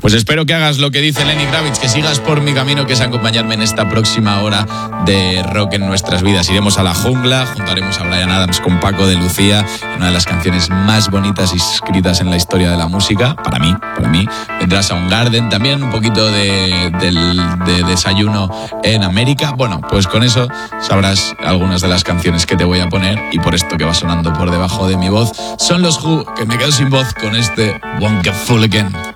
Pues espero que hagas lo que dice Lenny Kravitz, que sigas por mi camino, que es acompañarme en esta próxima hora de rock en nuestras vidas. Iremos a la jungla, juntaremos a Bryan Adams con Paco de Lucía, una de las canciones más bonitas escritas en la historia de la música, para mí. Vendrá Soundgarden, también un poquito de desayuno en América. Bueno, pues con eso sabrás algunas de las canciones que te voy a poner, y por esto que va sonando por debajo de mi voz, son los Who, que me quedo sin voz con este Won't Get Full Again.